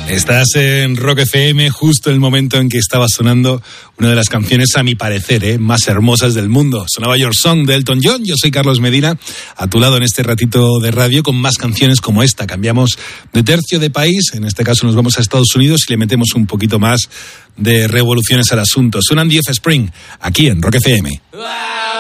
Estás en Rock FM, justo el momento en que estaba sonando una de las canciones, a mi parecer, más hermosas del mundo. Sonaba Your Song de Elton John. Yo soy Carlos Medina, a tu lado en este ratito de radio con más canciones como esta. Cambiamos de tercio de país, en este caso nos vamos a Estados Unidos y le metemos un poquito más de revoluciones al asunto. Suenan The Offspring, aquí en Rock FM.